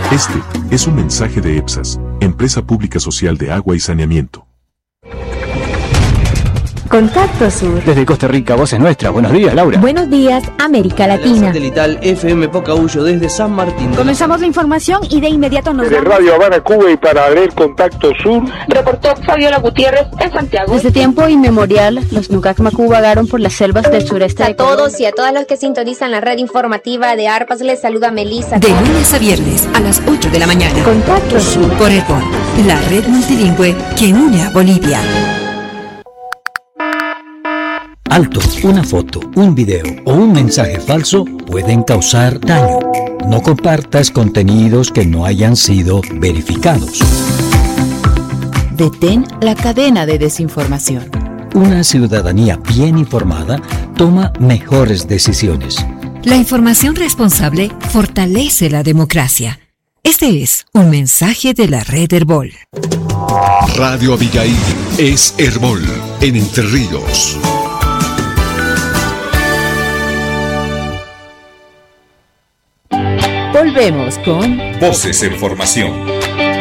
Este es un mensaje de EPSAS, Empresa Pública Social de Agua y Saneamiento. Contacto Sur. Desde Costa Rica, voz es nuestra. Buenos días, Laura. Buenos días, América Latina. Satelital FM Pocahuyo desde San Martín. Comenzamos la información y de inmediato nos desde Radio Habana, Cuba, y para ver Contacto Sur, reportó Fabiola Gutiérrez en Santiago. Desde tiempo inmemorial, los Nucac Macú vagaron por las selvas del sureste. A todos y a todas los que sintonizan la red informativa de ARPAS, les saluda Melissa. De lunes a viernes a las 8 de la mañana. Contacto Sur por ERBOL, la red multilingüe que une a Bolivia. Alto, una foto, un video o un mensaje falso pueden causar daño. No compartas contenidos que no hayan sido verificados. Detén la cadena de desinformación. Una ciudadanía bien informada toma mejores decisiones. La información responsable fortalece la democracia. Este es un mensaje de la red ERBOL. Radio Abigail es ERBOL en Entre Ríos. Volvemos con Voces en Formación.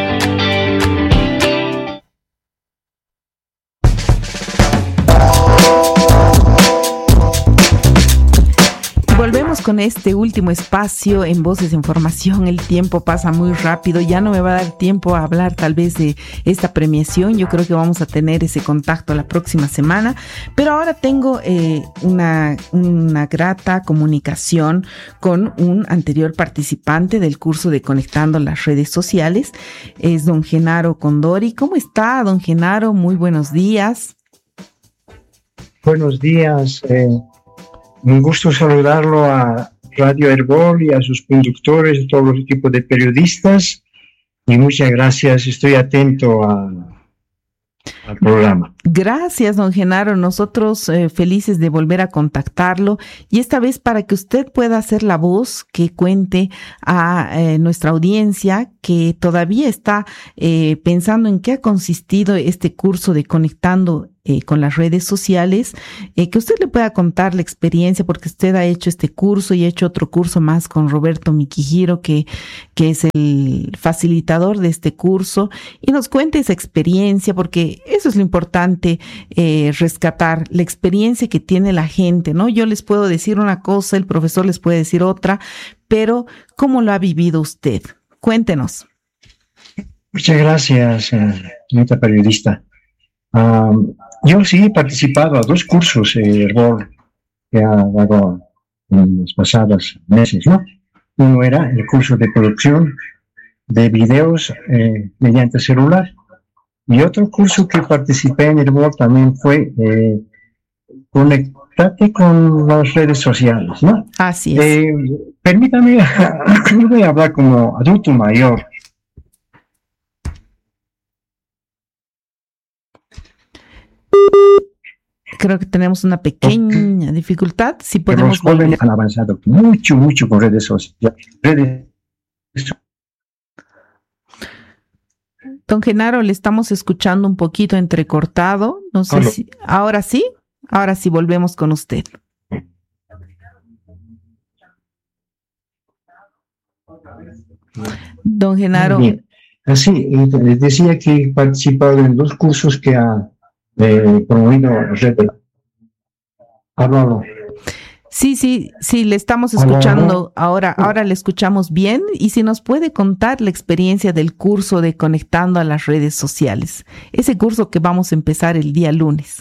Volvemos con este último espacio en Voces en Formación. El tiempo pasa muy rápido, ya no me va a dar tiempo a hablar tal vez de esta premiación. Yo creo que vamos a tener ese contacto la próxima semana, pero ahora tengo una grata comunicación con un anterior participante del curso de Conectando las Redes Sociales. Es don Genaro Condori. ¿Cómo está, don Genaro? Muy buenos días. Buenos días, un gusto saludarlo a Radio ERBOL y a sus conductores, a todos los equipos de periodistas, y muchas gracias, estoy atento al programa. Gracias, don Genaro, nosotros felices de volver a contactarlo, y esta vez para que usted pueda hacer la voz que cuente a nuestra audiencia que todavía está pensando en qué ha consistido este curso de Conectando con las redes sociales, que usted le pueda contar la experiencia, porque usted ha hecho este curso y ha hecho otro curso más con Roberto Mikihiro, que es el facilitador de este curso, y nos cuente esa experiencia, porque eso es lo importante, rescatar la experiencia que tiene la gente, ¿no? Yo les puedo decir una cosa, el profesor les puede decir otra, pero ¿cómo lo ha vivido usted? Cuéntenos. Muchas gracias, señorita periodista. Yo sí he participado a 2 cursos ERBOL que ha dado en los pasados meses, ¿no? Uno era el curso de producción de videos mediante celular, y otro curso que participé en ERBOL también fue Conectate con las redes sociales, ¿no? Así es. Permítame, yo voy a hablar como adulto mayor. Creo que tenemos una pequeña dificultad. Si podemos. Los jóvenes han avanzado mucho con redes sociales. Don Genaro, le estamos escuchando un poquito entrecortado. No sé si. ¿Ahora sí? Ahora sí volvemos con usted. Don Genaro. Bien. Así, decía que he participado en 2 cursos que ha promovido Red. Sí, le estamos escuchando. Ahora le escuchamos bien. Y si nos puede contar la experiencia del curso de Conectando a las Redes Sociales. Ese curso que vamos a empezar el día lunes.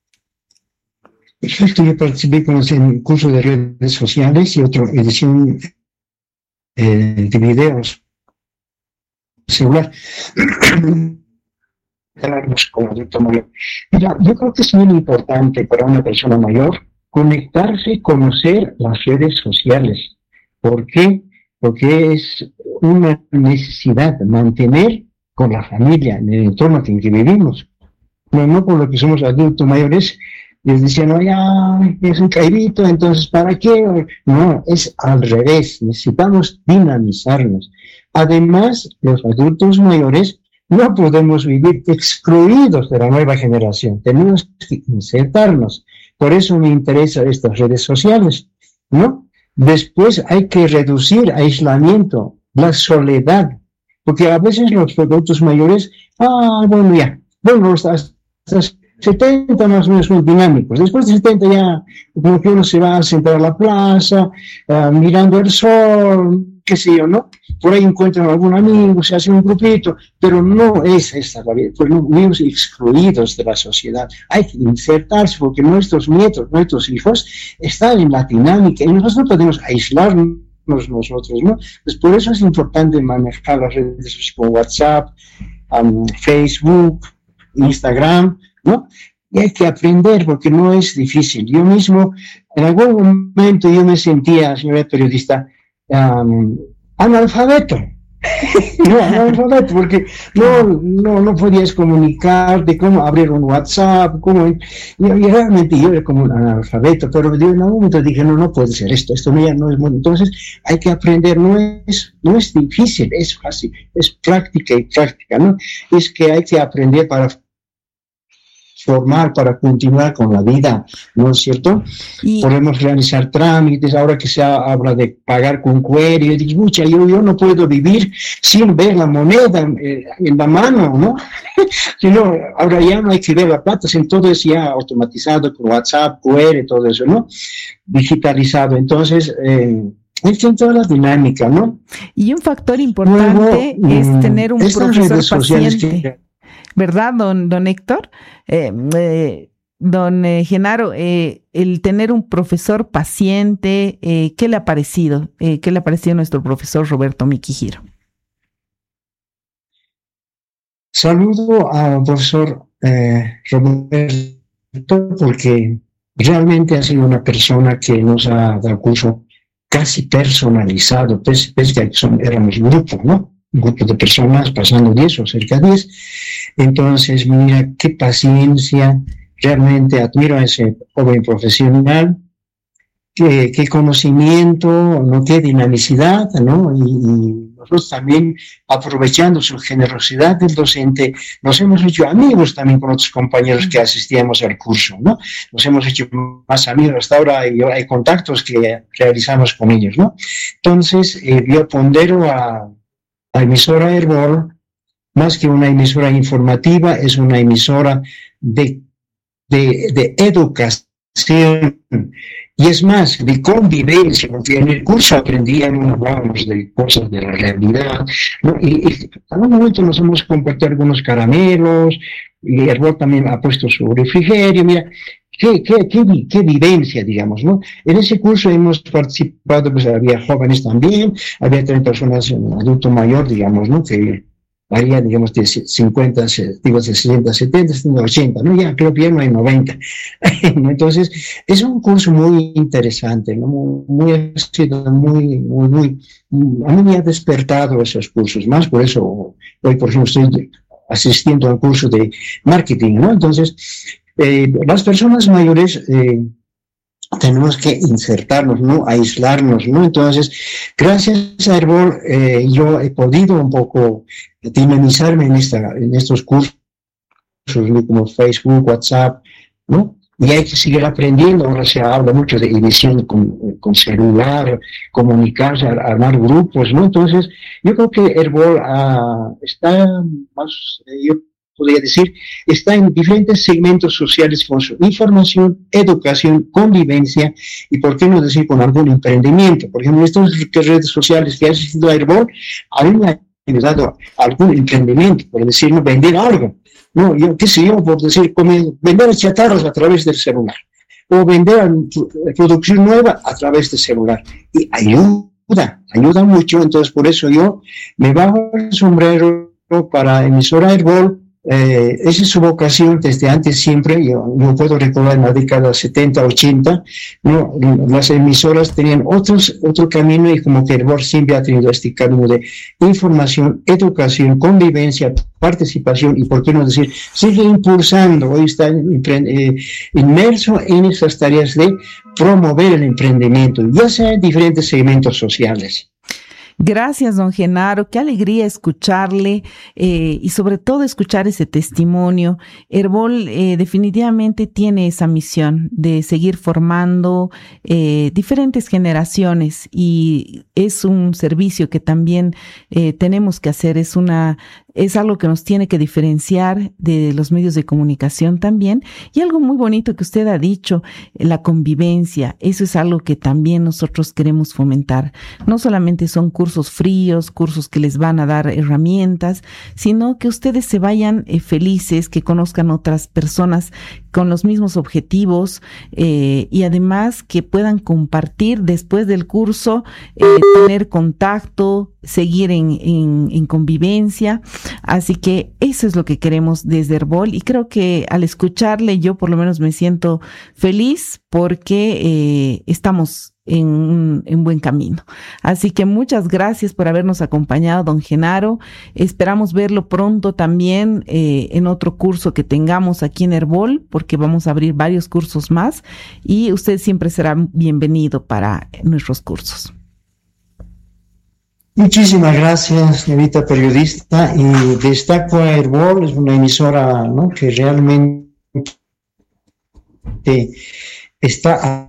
Yo participé en el curso de redes sociales y otra edición de videos celular. Mira, yo creo que es muy importante para una persona mayor conectarse, conocer las redes sociales. ¿Por qué? Porque es una necesidad mantener con la familia, en el entorno en que vivimos. No por lo que somos adultos mayores, les decían, no, ya es un caidito, entonces ¿para qué? No, es al revés, necesitamos dinamizarnos. Además, los adultos mayores no podemos vivir excluidos de la nueva generación, tenemos que insertarnos. Por eso me interesan estas redes sociales, ¿no? Después hay que reducir aislamiento. la soledad, porque a veces los adultos mayores, hasta 70 más o menos son dinámicos. Después de 70 ya, como que uno se va a sentar a la plaza, mirando el sol, qué sé yo, ¿no? Por ahí encuentran algún amigo, se hace un grupito, pero no es esta la vida, pues no vivimos excluidos de la sociedad. Hay que insertarse porque nuestros nietos, nuestros hijos están en la dinámica y nosotros no podemos aislarnos nosotros, ¿no? Pues por eso es importante manejar las redes sociales como WhatsApp, Facebook, Instagram, ¿no? Y hay que aprender porque no es difícil. Yo mismo, en algún momento yo me sentía, señora periodista, analfabeto. No, analfabeto, porque no podías comunicar de cómo abrir un WhatsApp, y realmente yo era como un analfabeto, pero en algún momento dije, no puede ser esto ya no es bueno. Entonces hay que aprender, no es difícil, es fácil, es práctica y práctica, ¿no? Es que hay que aprender para formar, para continuar con la vida, ¿no es cierto? Podemos realizar trámites, ahora que se habla de pagar con QR, yo digo, mucha, yo no puedo vivir sin ver la moneda en la mano, ¿no? Sino, ahora ya no hay que ver la plata, todo es ya automatizado con WhatsApp, QR, todo eso, ¿no? Digitalizado, entonces, es en toda la dinámica, ¿no? Y un factor importante es tener un profesor paciente. ¿Verdad, don Héctor? Don Genaro, el tener un profesor paciente, ¿qué le ha parecido? ¿Qué le ha parecido a nuestro profesor Roberto Miquijiro? Saludo al profesor Roberto porque realmente ha sido una persona que nos ha dado curso casi personalizado, pese que éramos un grupo, ¿no? Un grupo de personas pasando 10 o cerca de 10. Entonces, mira, qué paciencia, realmente admiro a ese joven profesional, qué conocimiento, ¿no? Qué dinamicidad, ¿no? Y nosotros también, aprovechando su generosidad del docente, nos hemos hecho amigos también con otros compañeros que asistíamos al curso, ¿no? Nos hemos hecho más amigos hasta ahora y hay contactos que realizamos con ellos, ¿no? Entonces, yo pondero a la emisora Herbol, más que una emisora informativa, es una emisora de educación, y es más, de convivencia, porque en el curso hablábamos de cosas de la realidad, ¿no? Y en algún momento nos hemos compartido algunos caramelos, y Herbol también ha puesto su refrigerio, mira, qué vivencia, digamos, ¿no? En ese curso hemos participado, pues había jóvenes también, había también personas, adulto mayor, digamos, ¿no? Que varía, digamos, de 50, digo, de 60, 70, 80, ¿no? Ya creo que ya no hay 90. Entonces, es un curso muy interesante, ¿no? Muy, a mí me ha despertado esos cursos, más por eso hoy, por ejemplo, estoy asistiendo a un curso de marketing, ¿no? Entonces, las personas mayores tenemos que insertarnos, ¿no? Aislarnos, ¿no? Entonces, gracias a Herbol, yo he podido un poco dinamizarme en estos cursos, ¿no? Como Facebook, WhatsApp, ¿no? Y hay que seguir aprendiendo. Ahora se habla mucho de edición con celular, comunicarse, armar grupos, ¿no? Entonces, yo creo que Herbol está más, yo podría decir, está en diferentes segmentos sociales con su información, educación, convivencia y, por qué no decir, con algún emprendimiento. Por ejemplo, estas redes sociales que ha asistido a Herbol, a mí me ha ayudado algún emprendimiento, por decir, no, vender algo. No, yo qué sé yo, por decir, vender chatarras a través del celular, o vender producción nueva a través del celular. Y ayuda mucho. Entonces, por eso yo me bajo el sombrero para emisora Herbol. Esa es su vocación desde antes siempre. Yo puedo recordar en la década 70, 80, ¿no? Las emisoras tenían otro camino, y como que Herbol siempre ha tenido este camino de información, educación, convivencia, participación, y por qué no decir, sigue impulsando. Hoy está inmerso en estas tareas de promover el emprendimiento, ya sea en diferentes segmentos sociales. Gracias, don Genaro. Qué alegría escucharle y sobre todo escuchar ese testimonio. Herbol definitivamente tiene esa misión de seguir formando diferentes generaciones y es un servicio que también tenemos que hacer. Es algo que nos tiene que diferenciar de los medios de comunicación también. Y algo muy bonito que usted ha dicho, la convivencia. Eso es algo que también nosotros queremos fomentar. No solamente son cursos fríos, cursos que les van a dar herramientas, sino que ustedes se vayan felices, que conozcan otras personas con los mismos objetivos y además que puedan compartir después del curso, tener contacto, seguir en convivencia. Así que eso es lo que queremos desde Herbol y creo que al escucharle yo por lo menos me siento feliz porque estamos en buen camino. Así que muchas gracias por habernos acompañado, don Genaro. Esperamos verlo pronto también en otro curso que tengamos aquí en Herbol, porque vamos a abrir varios cursos más y usted siempre será bienvenido para nuestros cursos. Muchísimas gracias, señorita periodista, y destaco a Herbol, es una emisora, ¿no?, que realmente está...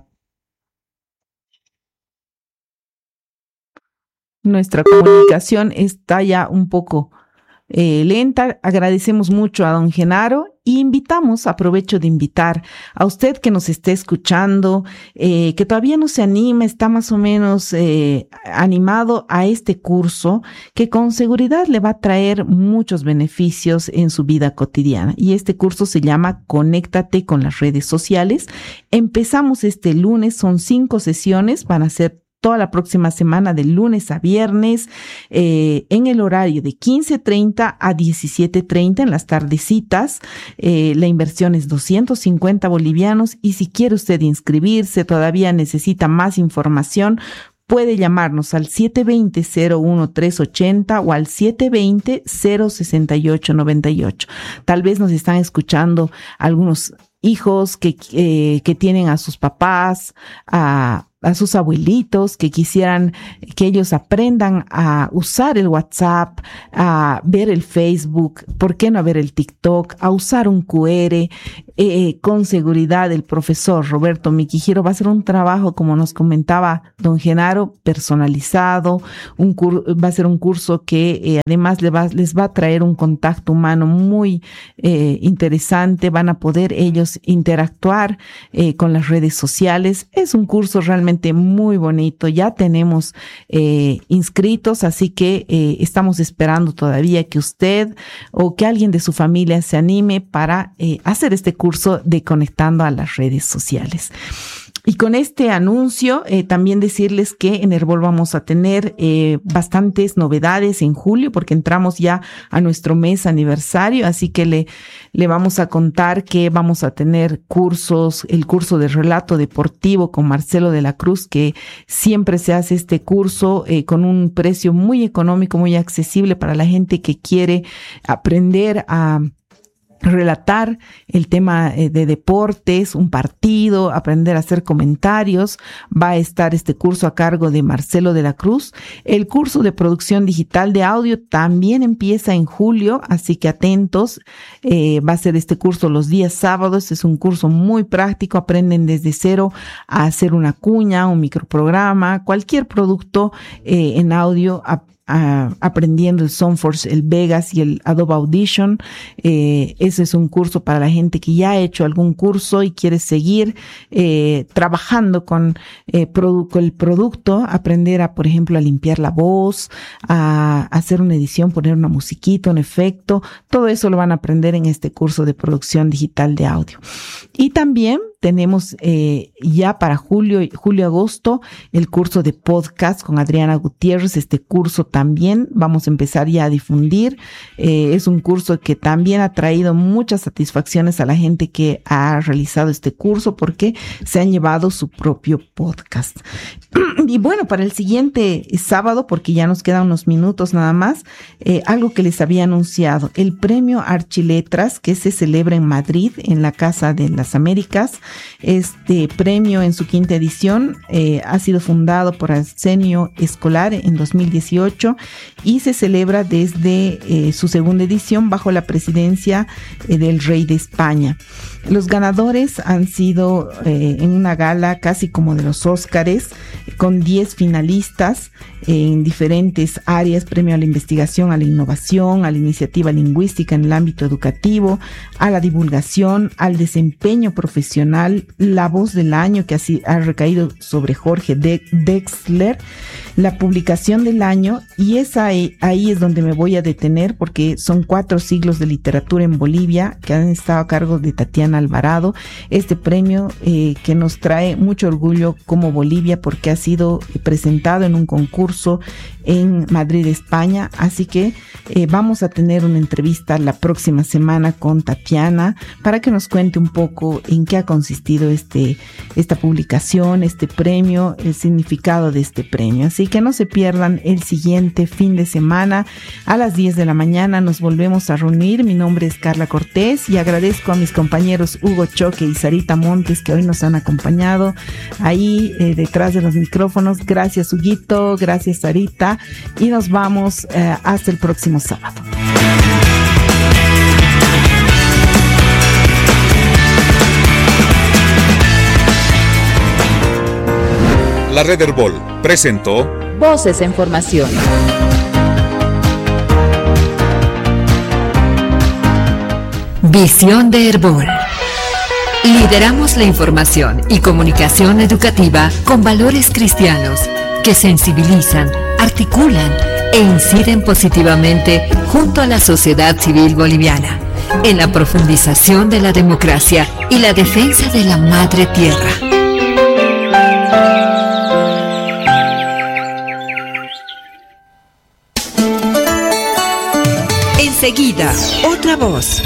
Nuestra comunicación está ya un poco lenta. Agradecemos mucho a don Genaro y aprovecho de invitar a usted que nos esté escuchando, que todavía no se anima, está más o menos animado a este curso que con seguridad le va a traer muchos beneficios en su vida cotidiana. Y este curso se llama Conéctate con las redes sociales. Empezamos este lunes, son 5 sesiones, van a ser toda la próxima semana de lunes a viernes en el horario de 15:30 a 17:30 en las tardecitas. La inversión es 250 bolivianos y si quiere usted inscribirse, todavía necesita más información, puede llamarnos al 720-01380 o al 720-06898. Tal vez nos están escuchando algunos hijos que tienen a sus papás, a sus abuelitos, que quisieran que ellos aprendan a usar el WhatsApp, a ver el Facebook, ¿por qué no a ver el TikTok? A usar un QR. Con seguridad el profesor Roberto Miquijiro va a hacer un trabajo, como nos comentaba don Genaro, personalizado. Va a ser un curso que además les va a traer un contacto humano muy interesante. Van a poder ellos interactuar con las redes sociales. Es un curso realmente muy bonito. Ya tenemos inscritos, así que estamos esperando todavía que usted o que alguien de su familia se anime para hacer este curso de Conectando a las redes sociales. Y con este anuncio, también decirles que en Herbol vamos a tener bastantes novedades en julio, porque entramos ya a nuestro mes aniversario, así que le vamos a contar que vamos a tener cursos, el curso de relato deportivo con Marcelo de la Cruz, que siempre se hace este curso con un precio muy económico, muy accesible para la gente que quiere aprender a relatar el tema de deportes, un partido, aprender a hacer comentarios. Va a estar este curso a cargo de Marcelo de la Cruz. El curso de producción digital de audio también empieza en julio, así que atentos. Va a ser este curso los días sábados. Es un curso muy práctico. Aprenden desde cero a hacer una cuña, un microprograma, cualquier producto en audio, aprendiendo el Soundforce, el Vegas y el Adobe Audition. Ese es un curso para la gente que ya ha hecho algún curso y quiere seguir trabajando con el producto, aprender a, por ejemplo, a limpiar la voz, a hacer una edición, poner una musiquita, un efecto. Todo eso lo van a aprender en este curso de producción digital de audio. Y también tenemos ya para julio-agosto el curso de podcast con Adriana Gutiérrez. Este curso también vamos a empezar ya a difundir. Es un curso que también ha traído muchas satisfacciones a la gente que ha realizado este curso porque se han llevado su propio podcast. Y bueno, para el siguiente sábado, porque ya nos quedan unos minutos nada más, algo que les había anunciado, el premio Archiletras, que se celebra en Madrid, en la Casa de las Américas. Este premio, en su 5ª edición, ha sido fundado por Arsenio Escolar en 2018 y se celebra desde su 2ª edición bajo la presidencia del Rey de España. Los ganadores han sido en una gala casi como de los Óscares, con 10 finalistas en diferentes áreas: premio a la investigación, a la innovación, a la iniciativa lingüística en el ámbito educativo, a la divulgación, al desempeño profesional, la voz del año, que así ha recaído sobre Jorge Dexler, la publicación del año, y ahí es donde me voy a detener, porque son 4 siglos de literatura en Bolivia que han estado a cargo de Tatiana Alvarado. Este premio que nos trae mucho orgullo como Bolivia, porque ha sido presentado en un concurso en Madrid, España. Así que vamos a tener una entrevista la próxima semana con Tatiana para que nos cuente un poco en qué ha consistido esta publicación, este premio, el significado de este premio. Así que no se pierdan el siguiente fin de semana a las 10 de la mañana. Nos volvemos a reunir. Mi nombre es Carla Cortés y agradezco a mis compañeros Hugo Choque y Sarita Montes, que hoy nos han acompañado ahí detrás de los micrófonos. Gracias, Huguito, gracias, Sarita, y nos vamos hasta el próximo sábado. La Red Herbol presentó Voces en Formación. Visión de Herbol. Lideramos la información y comunicación educativa con valores cristianos que sensibilizan, articulan e inciden positivamente junto a la sociedad civil boliviana en la profundización de la democracia y la defensa de la madre tierra. Enseguida, otra voz.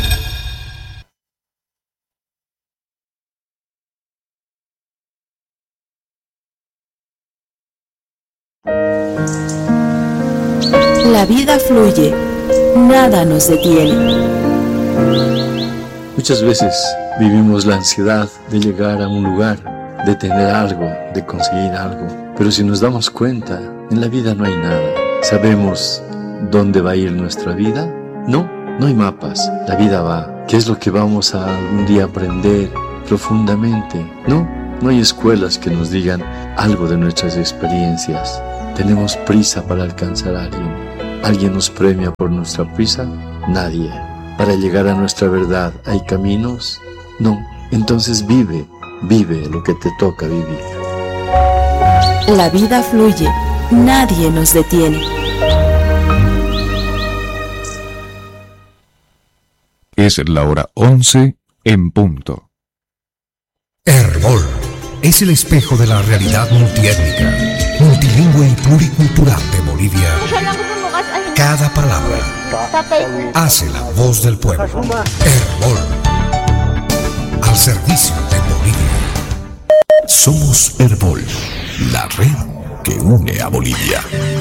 La vida fluye, nada nos detiene. Muchas veces vivimos la ansiedad de llegar a un lugar, de tener algo, de conseguir algo. Pero si nos damos cuenta, en la vida no hay nada. ¿Sabemos dónde va a ir nuestra vida? No hay mapas. La vida va. ¿Qué es lo que vamos a algún día aprender profundamente? No hay escuelas que nos digan algo de nuestras experiencias. Tenemos prisa para alcanzar a alguien. ¿Alguien nos premia por nuestra prisa? Nadie. ¿Para llegar a nuestra verdad hay caminos? No. Entonces vive lo que te toca vivir. La vida fluye, nadie nos detiene. Es la hora 11 en punto. Herbol es el espejo de la realidad multiétnica, multilingüe y pluricultural de Bolivia. Cada palabra hace la voz del pueblo. Herbol, al servicio de Bolivia. Somos Herbol, la red que une a Bolivia.